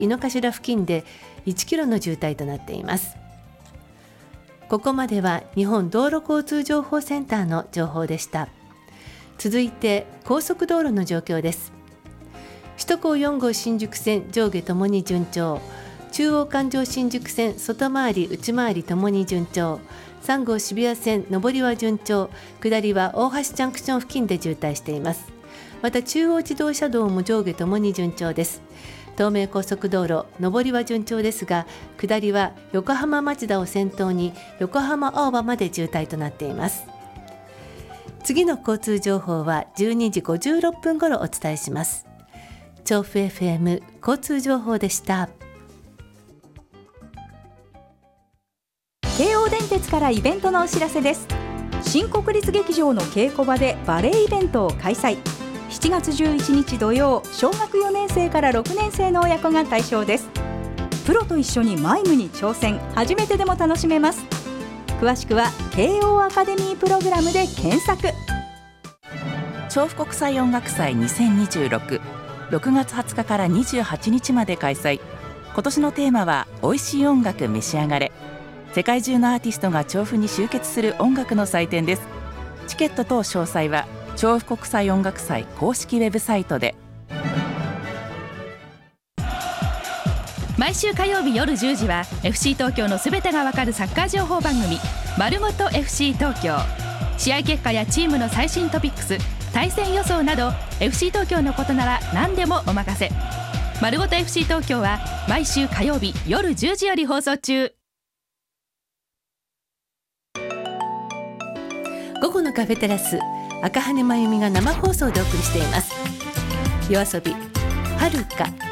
井の頭付近で1キロの渋滞となっています。ここまでは日本道路交通情報センターの情報でした。続いて高速道路の状況です。首都高4号新宿線上下ともに順調、中央環状新宿線外回り内回りともに順調、3号渋谷線上りは順調、下りは大橋ジャンクション付近で渋滞しています。また中央自動車道も上下ともに順調です。東名高速道路上りは順調ですが、下りは横浜町田を先頭に横浜青葉まで渋滞となっています。次の交通情報は12時56分頃お伝えします。調布 FM 交通情報でした。 京王電鉄からイベントのお知らせです。新国立劇場の稽古場でバレエイベントを開催。7月11日土曜、小学4年生から6年生の親子が対象です。プロと一緒にマイムに挑戦、初めてでも楽しめます。詳しくは慶応アカデミープログラムで検索。 調布国際音楽祭2026、6月20日から28日まで開催。今年のテーマは美味しい音楽召し上がれ。世界中のアーティストが調布に集結する音楽の祭典です。チケット等詳細は調布国際音楽祭公式ウェブサイトで。 毎週火曜日夜10時は FC 東京のすべてがわかるサッカー情報番組、まるごと FC 東京。試合結果やチームの最新トピックス、対戦予想など FC 東京のことなら何でもお任せ。まるごと FC 東京は毎週火曜日夜10時より放送中。 午後のカフェテラス、赤羽真由美が生放送でお送りしています。夜遊びはるか